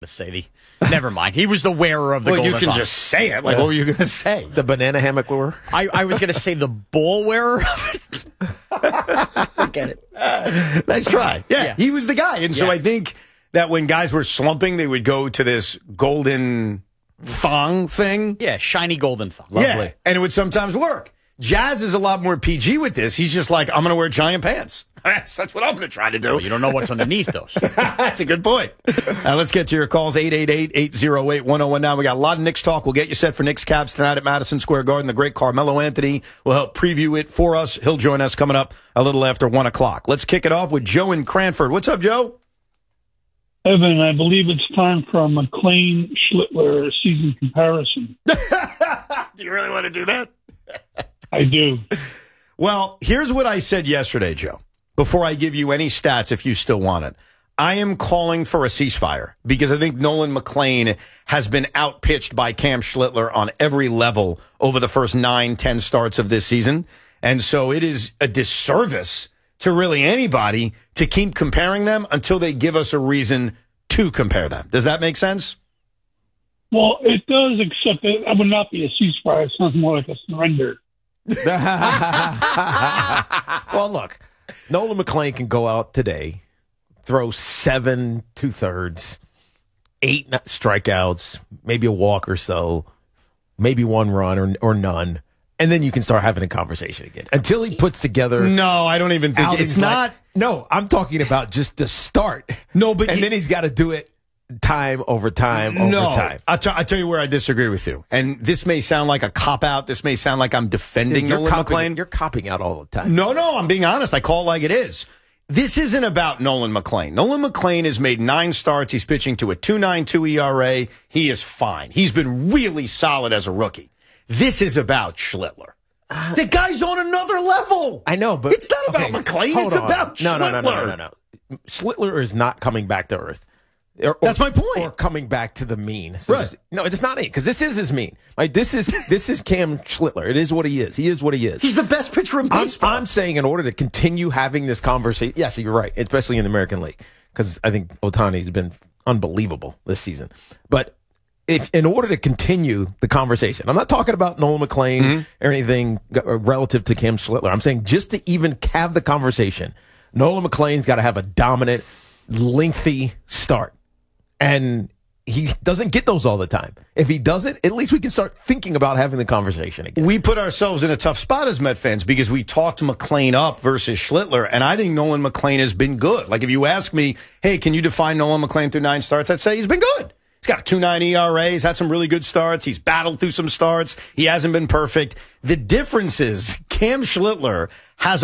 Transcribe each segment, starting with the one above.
Never mind. He was the wearer of the golden you can thong. just say it. Like, what were you going to say? The banana hammock wearer? I was going to say the ball wearer. Forget it. Nice try. Yeah, he was the guy. And so Yeah. I think that when guys were slumping, they would go to this golden thong thing. Yeah, shiny golden thong. Yeah, and it would sometimes work. Jazz is a lot more PG with this. He's just like, I'm going to wear giant pants. That's what I'm going to try to do. Well, you don't know what's underneath those. That's a good point. Let's get to your calls, 888-808-1019. We got a lot of Knicks talk. We'll get you set for Knicks Cavs tonight at Madison Square Garden. The great Carmelo Anthony will help preview it for us. He'll join us coming up a little after 1 o'clock. Let's kick it off with Joe in Cranford. What's up, Joe? Evan, I believe it's time for a McClain-Schlittler season comparison. Do you really want to do that? I do. Well, here's what I said yesterday, Joe, before I give you any stats if you still want it. I am calling for a ceasefire because I think Nolan McClain has been outpitched by Cam Schlittler on every level over the first 9-10 starts of this season. And so it is a disservice to really anybody to keep comparing them until they give us a reason to compare them. Does that make sense? Well, it does, except that would not be a ceasefire. It sounds more like a surrender. Well, look, Nolan McClain can go out today, throw 7 2/3, 8 strikeouts, maybe a walk or so, maybe 1 run or none, and then you can start having a conversation again. Until he puts together... No, I don't even think it's not... No, I'm talking about just the start. No, but... And then he's got to do it time over time over time. I'll tell you where I disagree with you. And this may sound like a cop-out. This may sound like I'm defending Nolan McClain. You're copying out all the time. No, I'm being honest. I call it like it is. This isn't about Nolan McClain. Nolan McClain has made 9 starts. He's pitching to a 2.92 ERA. He is fine. He's been really solid as a rookie. This is about Schlittler. The guy's on another level. I know, but... It's not about McClain. It's about Schlittler. No. Schlittler is not coming back to earth. That's my point. Or coming back to the mean. So right. No, it's not it, because this is his mean. Like, this is Cam Schlittler. It is what he is. He is what he is. He's the best pitcher in baseball. I'm saying in order to continue having this conversation, yes, you're right, especially in the American League, because I think Ohtani's been unbelievable this season. But if in order to continue the conversation, I'm not talking about Nolan McClain or anything relative to Cam Schlittler. I'm saying just to even have the conversation, Nolan McClain's got to have a dominant, lengthy start. And he doesn't get those all the time. If he does it, at least we can start thinking about having the conversation again. We put ourselves in a tough spot as Met fans because we talked McClain up versus Schlittler, and I think Nolan McClain has been good. Like, if you ask me, hey, can you define Nolan McClain through 9 starts, I'd say he's been good. He's got a 2.9 ERA. He's had some really good starts. He's battled through some starts. He hasn't been perfect. The difference is Cam Schlittler has a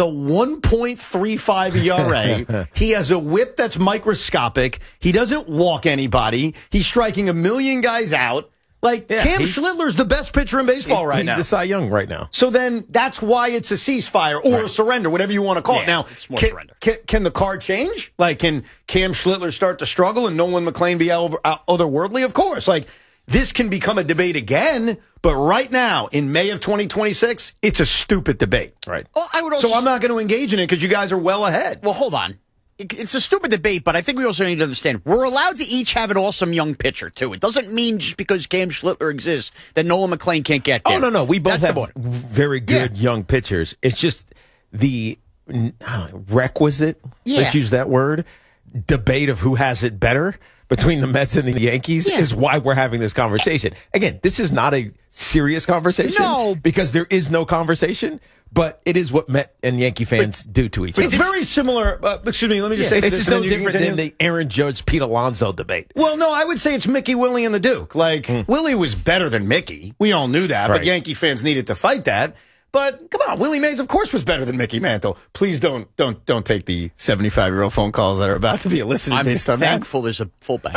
1.35 ERA. He has a whip that's microscopic. He doesn't walk anybody. He's striking a million guys out. Like, Cam Schlittler's the best pitcher in baseball right now. He's the Cy Young right now. So then that's why it's a ceasefire or a surrender, whatever you want to call it. Now, it's more surrender. Can the card change? Like, can Cam Schlittler start to struggle and Nolan McClain be otherworldly? Of course. Like, this can become a debate again, but right now, in May of 2026, it's a stupid debate. Right. Well, I would also... So I'm not going to engage in it because you guys are well ahead. Well, hold on. It's a stupid debate, but I think we also need to understand we're allowed to each have an awesome young pitcher, too. It doesn't mean just because Cam Schlittler exists that Nolan McClain can't get there. Oh, no. We both have very good young pitchers. It's just the requisite, let's use that word, debate of who has it better between the Mets and the Yankees is why we're having this conversation. Again, this is not a serious conversation because there is no conversation. But it is what Met and Yankee fans do to each other. It's very similar. Excuse me, let me just say this this. It's no different than the Aaron Judge, Pete Alonso debate. Well, no, I would say it's Mickey, Willie, and the Duke. Like, Willie was better than Mickey. We all knew that, but Yankee fans needed to fight that. But come on, Willie Mays, of course, was better than Mickey Mantle. Please don't take the 75-year-old phone calls that are about to be elicited based on that. I'm thankful there's a fullback.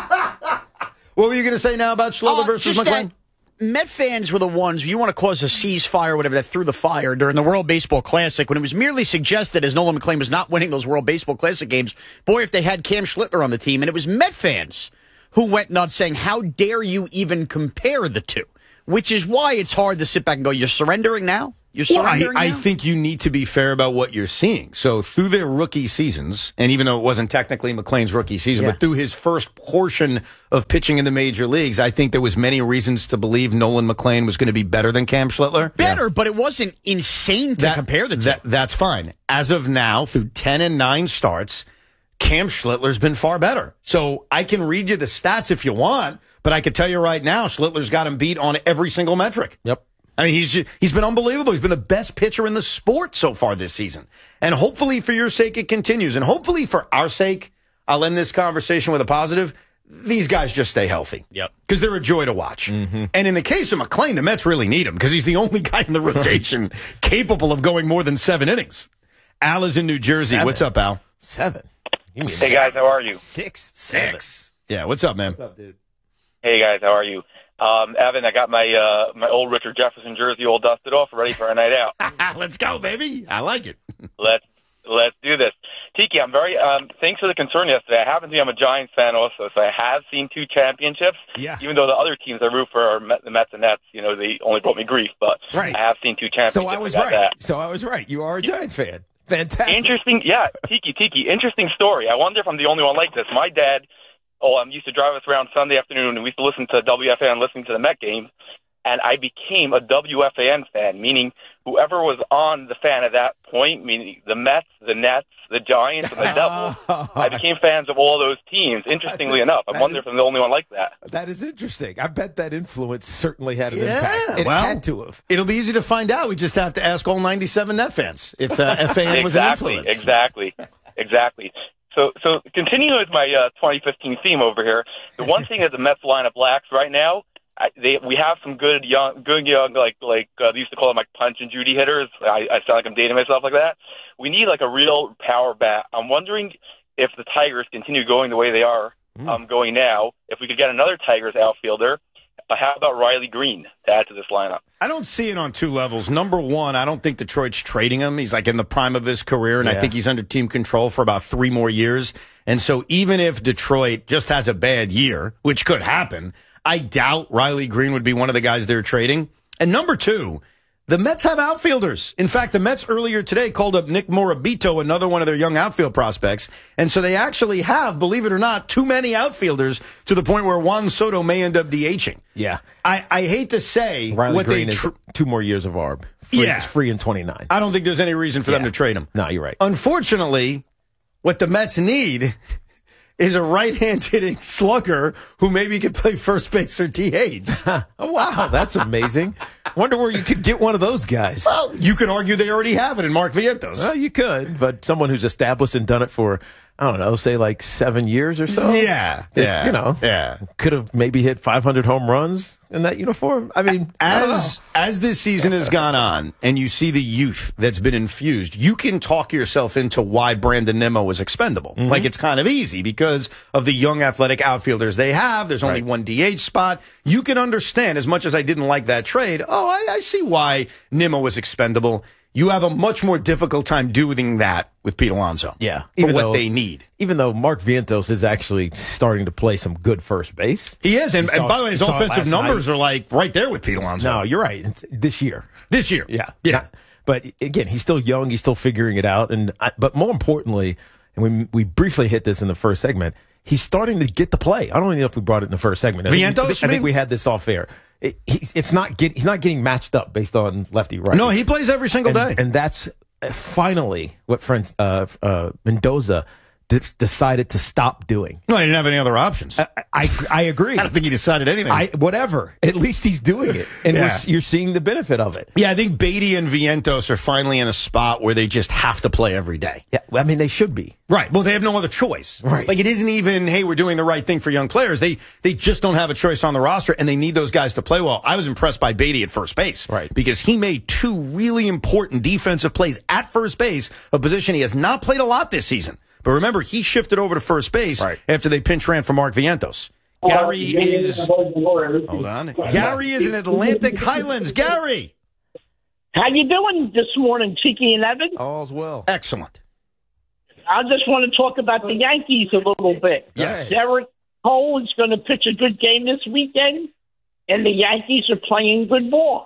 What were you going to say now about Schlittler versus McClain? Met fans were the ones, you want to cause a ceasefire or whatever, that threw the fire during the World Baseball Classic when it was merely suggested as Nolan McClain was not winning those World Baseball Classic games. Boy, if they had Cam Schlittler on the team. And it was Met fans who went nuts saying, how dare you even compare the two? Which is why it's hard to sit back and go, you're surrendering now? You're Well, surrendering I now? think you need to be fair about what you're seeing. So through their rookie seasons, and even though it wasn't technically McClain's rookie season, but through his first portion of pitching in the major leagues, I think there was many reasons to believe Nolan McClain was going to be better than Cam Schlittler. Better, but it wasn't insane to compare the two. That's fine. As of now, through 10 and 9 starts, Cam Schlittler's been far better. So I can read you the stats if you want, but I can tell you right now, Schlittler's got him beat on every single metric. Yep. I mean, he's been unbelievable. He's been the best pitcher in the sport so far this season. And hopefully for your sake, it continues. And hopefully for our sake, I'll end this conversation with a positive. These guys just stay healthy. Yep. Because they're a joy to watch. And in the case of McClain, the Mets really need him because he's the only guy in the rotation capable of going more than 7 innings. Al is in New Jersey. 7. What's up, Al? 7. Hey guys, how are you? 6. Yeah, what's up, man? What's up, dude? Hey guys, how are you? Evan, I got my my old Richard Jefferson jersey all dusted off, ready for a night out. Let's go, baby. I like it. Let's do this. Tiki, I'm very thanks for the concern yesterday. I happen to be I'm a Giants fan also, so I have seen 2 championships. Yeah. Even though the other teams I root for are the Mets and Nets, you know, they only brought me grief, but Right. I have seen 2 championships. So I was got right. that. So I was right. You are a Giants fan. Fantastic. Interesting, yeah, Tiki, interesting story. I wonder if I'm the only one like this. My dad, used to drive us around Sunday afternoon, and we used to listen to WFAN, listening to the Met games, and I became a WFAN fan, meaning whoever was on the fan at that point, meaning the Mets, the Nets, the Giants, and the Devils. I became fans of all those teams, interestingly enough. I wonder if I'm the only one like that. That is interesting. I bet that influence certainly had an Yeah, impact. It well, had to have. It'll be easy to find out. We just have to ask all 97 Net fans if FAN was an influence. Exactly. So continuing with my 2015 theme over here, the one thing that the Mets lineup lacks right now, we have some good young, like they used to call them like punch and Judy hitters. I sound like I'm dating myself like that. We need like a real power bat. I'm wondering if the Tigers continue going the way they are going now, if we could get another Tigers outfielder. How about Riley Green to add to this lineup? I don't see it on 2 levels. Number one, I don't think Detroit's trading him. He's like in the prime of his career, and I think he's under team control for about 3 more years. And so even if Detroit just has a bad year, which could happen, I doubt Riley Green would be one of the guys they're trading. And number 2, the Mets have outfielders. In fact, the Mets earlier today called up Nick Morabito, another one of their young outfield prospects. And so they actually have, believe it or not, too many outfielders to the point where Juan Soto may end up DHing. Yeah. I hate to say Riley what Green they... is 2 more years of ARB. It's free in 29. I don't think there's any reason for them to trade him. No, you're right. Unfortunately, what the Mets need is a right-hand hitting slugger who maybe could play first base or DH. Oh, wow. That's amazing. Wonder where you could get one of those guys. Well, you could argue they already have it in Mark Vientos. Well, you could, but someone who's established and done it for, I don't know, say like 7 years or so. Yeah. Could have maybe hit 500 home runs in that uniform. I mean, As this season has gone on and you see the youth that's been infused, you can talk yourself into why Brandon Nimmo was expendable. Like, it's kind of easy because of the young athletic outfielders they have. There's only one DH spot. You can understand, as much as I didn't like that trade, I see why Nimmo was expendable. You have a much more difficult time doing that with Pete Alonso. Yeah. For what they need. Even though Mark Vientos is actually starting to play some good first base. He is. And by the way, his saw it offensive last numbers night. are like right there with Pete Alonso. No, you're right. It's this year. This year. Yeah. But again, he's still young. He's still figuring it out. But more importantly, and we briefly hit this in the first segment, he's starting to get the play. I don't even know if we brought it in the first segment. Vientos, I think we had this off air. He's not getting matched up based on lefty right. No, he plays every single day. And that's finally what Mendoza decided to stop doing. No, he didn't have any other options. I agree. I don't think he decided anything. Whatever. At least he's doing it, and you're seeing the benefit of it. Yeah, I think Beatty and Vientos are finally in a spot where they just have to play every day. Yeah, I mean they should be. Right. Well, they have no other choice. Right. Like, it isn't even, hey, we're doing the right thing for young players. They just don't have a choice on the roster, and they need those guys to play well. I was impressed by Beatty at first base. Right. Because he made 2 really important defensive plays at first base, a position he has not played a lot this season. But remember, he shifted over to first base after they pinch ran for Mark Vientos. Gary is... Hold on. Gary is in Atlantic Highlands. Gary! How you doing this morning, Tiki and Evan? All's well. Excellent. I just want to talk about the Yankees a little bit. Yes. Derek Cole is going to pitch a good game this weekend, and the Yankees are playing good ball.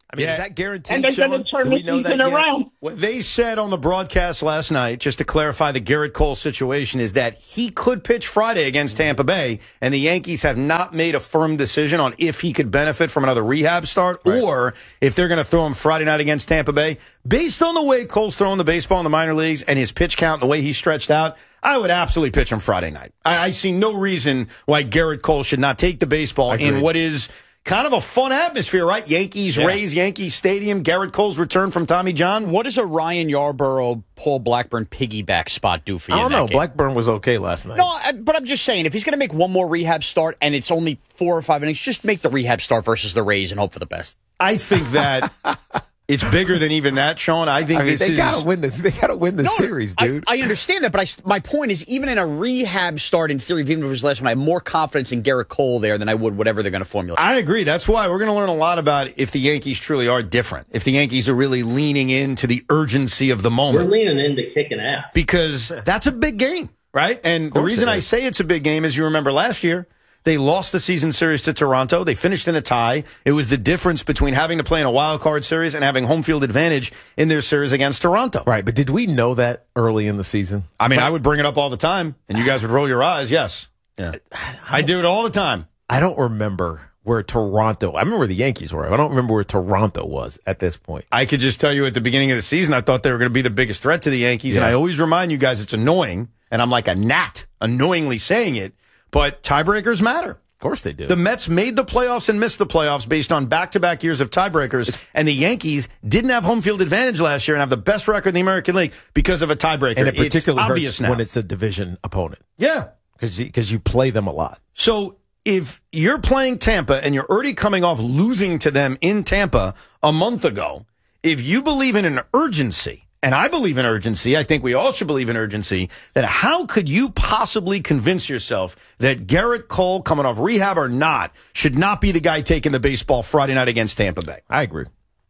I mean, Yeah. is that guaranteed, And they're going to Sean? turn Do the we know that season yet? around. What they said on the broadcast last night, just to clarify the Garrett Cole situation, is that he could pitch Friday against Tampa Bay, and the Yankees have not made a firm decision on if he could benefit from another rehab start or if they're going to throw him Friday night against Tampa Bay. Based on the way Cole's throwing the baseball in the minor leagues and his pitch count and the way he's stretched out, I would absolutely pitch him Friday night. I see no reason why Garrett Cole should not take the baseball in what is kind of a fun atmosphere, right? Yankees, Rays, Yankee Stadium, Garrett Cole's return from Tommy John. What does a Ryan Yarborough, Paul Blackburn piggyback spot do for you? I don't in that know. game? Blackburn was okay last night. No, but I'm just saying, if he's going to make one more rehab start and it's only 4 or 5 innings, just make the rehab start versus the Rays and hope for the best. I think that it's bigger than even that, Sean. I think this they is... gotta win this. They gotta win this series, dude. I understand that, but my point is, even in a rehab start, in theory, even if it was last one, I have more confidence in Garrett Cole there than I would whatever they're going to formulate. I agree. That's why we're going to learn a lot about if the Yankees truly are different, if the Yankees are really leaning into the urgency of the moment. We're leaning into kicking ass. Because that's a big game, right? And the reason I say it's a big game is you remember last year, they lost the season series to Toronto. They finished in a tie. It was the difference between having to play in a wild card series and having home field advantage in their series against Toronto. Right, but did we know that early in the season? I mean, I would bring it up all the time, and you guys would roll your eyes. Yes. Yeah. I do it all the time. I don't remember where Toronto. I remember where the Yankees were. I don't remember where Toronto was at this point. I could just tell you at the beginning of the season, I thought they were going to be the biggest threat to the Yankees. And I always remind you guys it's annoying, and I'm like a gnat annoyingly saying it, but tiebreakers matter. Of course they do. The Mets made the playoffs and missed the playoffs based on back-to-back years of tiebreakers, and the Yankees didn't have home field advantage last year and have the best record in the American League because of a tiebreaker. And it particularly it's obvious hurts now. when it's a division opponent. Yeah. Because you play them a lot. So if you're playing Tampa and you're already coming off losing to them in Tampa a month ago, if you believe in an urgency, and I believe in urgency, I think we all should believe in urgency, that how could you possibly convince yourself that Garrett Cole, coming off rehab or not, should not be the guy taking the baseball Friday night against Tampa Bay? I agree.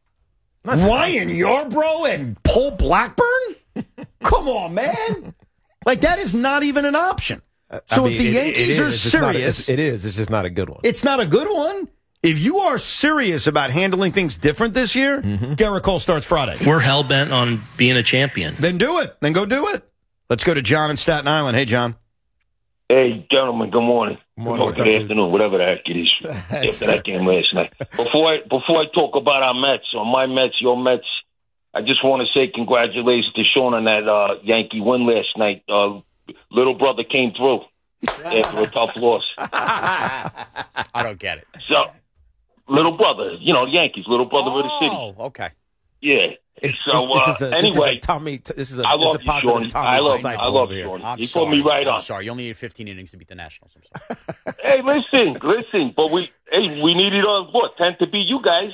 Ryan Yarbrough and Paul Blackburn? Come on, man. Like, that is not even an option. So if the Yankees are serious... It is. It's just not a good one. It's not a good one. If you are serious about handling things different this year, Garrett Cole starts Friday. We're hell-bent on being a champion. Then do it. Then go do it. Let's go to John in Staten Island. Hey, John. Hey, gentlemen, good morning. Morning. Or good afternoon, whatever the heck it is. After that game last night. Before I talk about our Mets, or my Mets, your Mets, I just want to say congratulations to Sean on that Yankee win last night. Little brother came through after a tough loss. I don't get it. So, little brother, you know, the Yankees, little brother of the city. Oh, okay. Yeah. Anyway, this is a I love you, positive Sean. Tommy I love disciple over here. Sean. I'm He sorry. put me right I'm on. sorry. You only need 15 innings to beat the Nationals. I'm sorry. Hey, listen, but we needed 10 to beat you guys.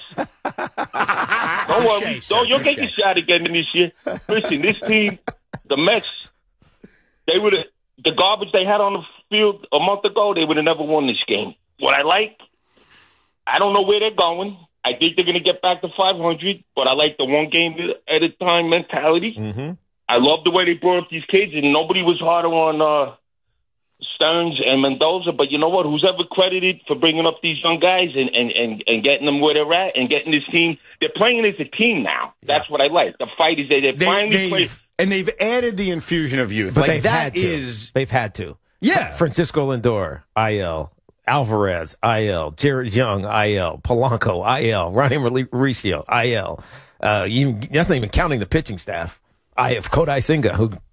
Don't worry, you'll get your shot again this year. Listen, this team, the Mets, the garbage they had on the field a month ago, they would have never won this game. What I like, I don't know where they're going. I think they're going to get back to 500, but I like the one game at a time mentality. Mm-hmm. I love the way they brought up these kids, and nobody was harder on Stearns and Mendoza. But you know what? Who's ever credited for bringing up these young guys and getting them where they're at and getting this team? They're playing as a team now. Yeah. That's what I like. The fight is they're finally playing. And they've added the infusion of youth. But like they've had to. Yeah. Francisco Lindor, IL. Alvarez, IL. Jared Young, IL. Polanco, IL. Ronnie Mauricio, IL. That's not even counting the pitching staff. I have Kodai Senga,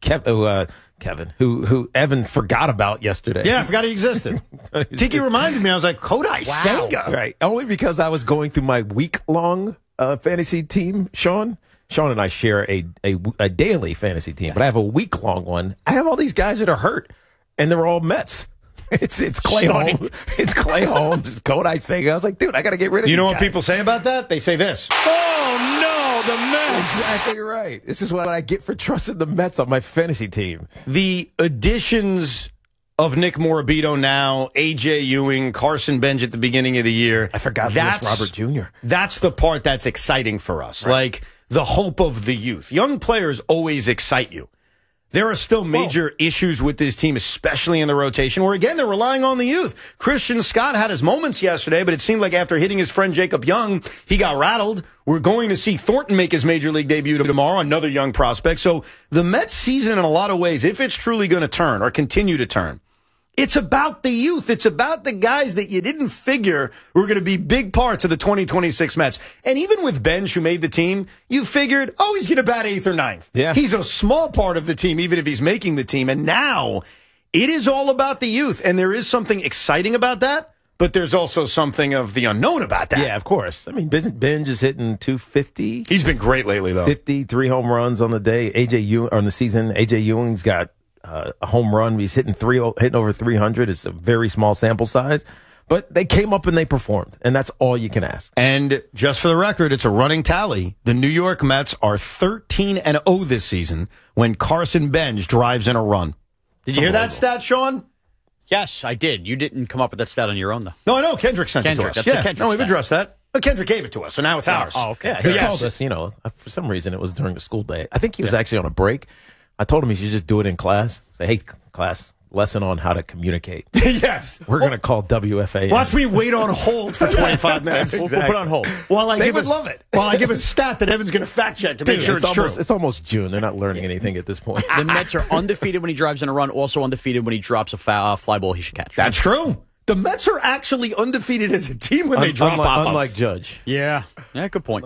who Evan forgot about yesterday. Yeah, I forgot he existed. Tiki reminded me. I was like, Kodai Senga. Right. Only because I was going through my week-long fantasy team, Sean. Sean and I share a daily fantasy team, but I have a week-long one. I have all these guys that are hurt, and they're all Mets. It's Clay Holmes. It's Clay Holmes. It's Kodai Senga. I was like, dude, I got to get rid of these You know what guys. people say about that? They say this. Oh, no, the Mets. Exactly right. This is what I get for trusting the Mets on my fantasy team. The additions of Nick Morabito now, A.J. Ewing, Carson Bench at the beginning of the year. I forgot that's Robert Jr. That's the part that's exciting for us. Right. Like the hope of the youth. Young players always excite you. There are still major issues with this team, especially in the rotation, where, again, they're relying on the youth. Christian Scott had his moments yesterday, but it seemed like after hitting his friend Jacob Young, he got rattled. We're going to see Thornton make his major league debut tomorrow, another young prospect. So the Mets season, in a lot of ways, if it's truly going to turn or continue to turn, it's about the youth. It's about the guys that you didn't figure were going to be big parts of the 2026 Mets. And even with Benj, who made the team, you figured, oh, he's going to bat 8th or 9th. Yeah. He's a small part of the team, even if he's making the team. And now it is all about the youth. And there is something exciting about that, but there's also something of the unknown about that. Yeah, of course. I mean, Benj is hitting 250. He's been great lately, though. 53 home runs on the day. On the season, AJ Ewing's got a home run. He's hitting over 300. It's a very small sample size, but they came up and they performed, and that's all you can ask. And just for the record, it's a running tally. The New York Mets are 13-0 this season when Carson Benj drives in a run. Did you hear that stat, Sean? Yes, I did. You didn't come up with that stat on your own, though. No, I know. Kendrick sent it to us. That's the Kendrick we've stat. addressed that. But Kendrick gave it to us, so now it's ours. Oh, okay. Yeah, he called us, for some reason it was during the school day. I think he was actually on a break. I told him he should just do it in class. Say, hey, class, lesson on how to communicate. Yes. We're going to call WFA. Watch me wait on hold for 25 minutes. We'll put on hold. They would love it. While I give a stat that Evan's going to fact check to make sure it's true. It's almost June. They're not learning anything at this point. The Mets are undefeated when he drives in a run, also undefeated when he drops a fly ball he should catch. That's true. The Mets are actually undefeated as a team when they drop pop-ups. Unlike Judge. Yeah, good point.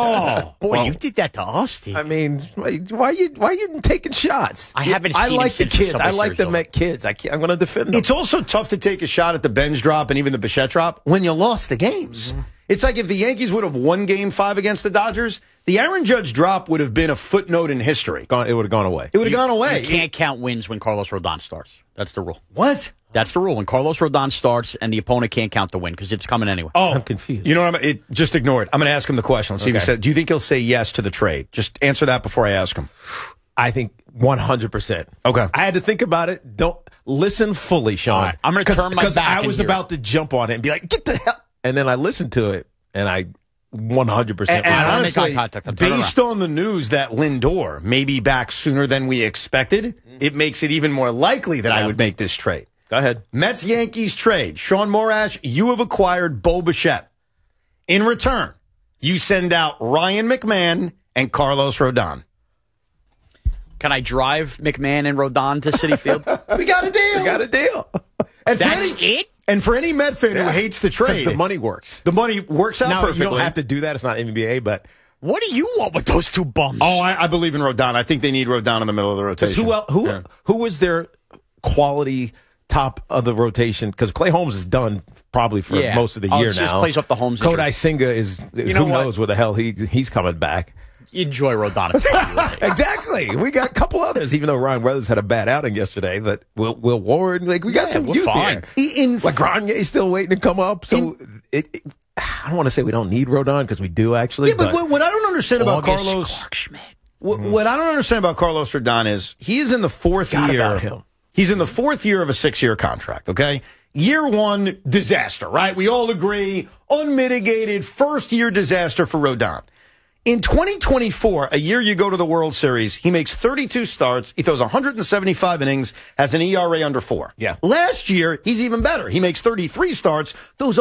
Boy, you did that to us, Steve. I mean, why are you taking shots? I haven't seen I like him the since kids. the I like the Subway Met kids. I'm going to defend them. It's also tough to take a shot at the Benj drop and even the Bichette drop when you lost the games. Mm-hmm. It's like if the Yankees would have won Game 5 against the Dodgers, the Aaron Judge drop would have been a footnote in history. It would have gone away. It would have gone away. You can't count wins when Carlos Rodon starts. That's the rule. What? That's the rule. When Carlos Rodon starts and the opponent can't count the win because it's coming anyway. Oh, I'm confused. You know what? Just ignore it. I'm going to ask him the question. Let's see if he said. Do you think he'll say yes to the trade? Just answer that before I ask him. I think 100%. Okay. I had to think about it. Don't listen fully, Sean. All right. I'm going to turn my back. Because I was about to jump on it and be like, get the hell. And then I listened to it and I 100%. And honestly, contact, based on the news that Lindor may be back sooner than we expected, it makes it even more likely that I would make this trade. Go ahead. Mets-Yankees trade. Sean Morash, you have acquired Bo Bichette. In return, you send out Ryan McMahon and Carlos Rodon. Can I drive McMahon and Rodon to Citi Field? We got a deal. And That's it? And for any Met fan who hates the trade, the money works. The money works out perfectly. You don't have to do that. It's not NBA, but what do you want with those two bums? Oh, I believe in Rodon. I think they need Rodon in the middle of the rotation. Who was their quality top of the rotation? Because Clay Holmes is done probably for most of the year now. Just plays off the Holmes. Kodai Senga is. Who knows where the hell he's coming back? Enjoy Rodon. Exactly. We got a couple others, even though Ryan Weathers had a bad outing yesterday. But Will Ward, we got some youth fine. Here. Granier still waiting to come up. So I don't want to say we don't need Rodon because we do actually. Yeah, but what I don't understand about Carlos Clark-Schmidt. What I don't understand about Carlos Rodon is he is in the fourth year. About him. He's in the fourth year of a 6-year contract. Okay, year one disaster, right? We all agree, unmitigated first year disaster for Rodon. In 2024, a year you go to the World Series, he makes 32 starts. He throws 175 innings, has an ERA under 4. Yeah. Last year, he's even better. He makes 33 starts, throws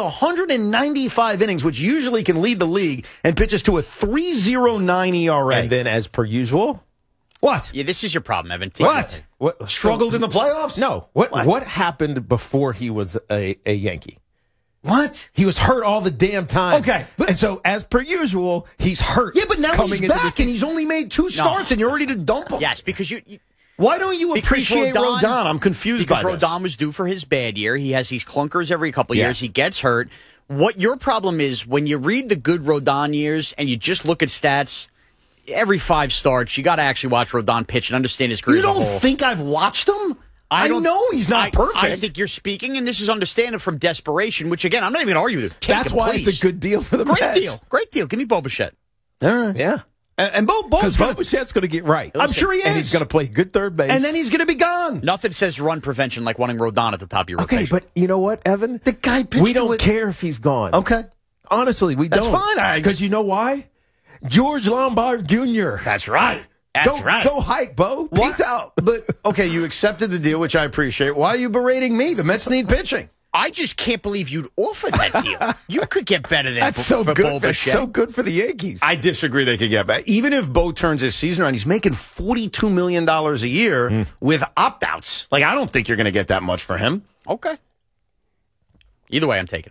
195 innings, which usually can lead the league, and pitches to a 3.09 ERA. And then, as per usual, what? Yeah, this is your problem, Evan. What? Struggled in the playoffs? No. What happened before he was a Yankee? What? He was hurt all the damn time. Okay. And so, as per usual, he's hurt. Yeah, but now he's back, and he's only made 2 starts, and you're ready to dump him. Yes, because you why don't you appreciate Rodon? I'm confused by this. Because Rodon was due for his bad year. He has these clunkers every couple of years. He gets hurt. What your problem is, when you read the good Rodon years and you just look at stats, every 5 starts, you got to actually watch Rodon pitch and understand his career as a whole. You don't think I've watched him? I know he's not perfect. I think you're speaking, and this is understandable from desperation, which, again, I'm not even going to argue with. That's why it's a good deal for the Mets. Great deal. Give me Bo Bichette. Yeah. And Bo's Bo Bichette's going to get right. I'm sure he is. And he's going to play good third base. And then he's going to be gone. Nothing says run prevention like wanting Rodon at the top of your rotation. Okay, but you know what, Evan? The guy pitched we don't care if he's gone. Okay. Honestly, we don't. That's fine. Because you know why? George Lombard Jr. That's right. That's right. Go hike, Bo. Peace out. But, okay, you accepted the deal, which I appreciate. Why are you berating me? The Mets need pitching. I just can't believe you'd offer that deal. You could get better than That's so for good. Bo That's Bichette. so good for the Yankees. I disagree they could get back. Even if Bo turns his season around, he's making $42 million a year with opt-outs. Like, I don't think you're going to get that much for him. Okay. Either way, I'm taking it.